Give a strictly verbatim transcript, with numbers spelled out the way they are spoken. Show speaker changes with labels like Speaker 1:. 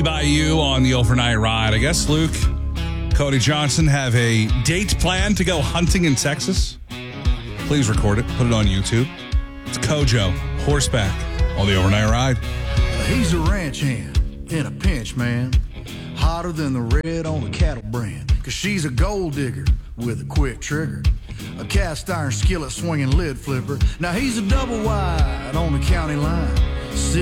Speaker 1: By you on the overnight ride. I guess Luke, Cody Johnson have a date planned to go hunting in Texas. Please record it. Put it on YouTube. It's Kojo, horseback on the overnight ride.
Speaker 2: He's a ranch hand in a pinch, man. Hotter than the red on the cattle brand. Cause she's a gold digger with a quick trigger. A cast iron skillet swinging lid flipper. Now he's a double wide on the county line.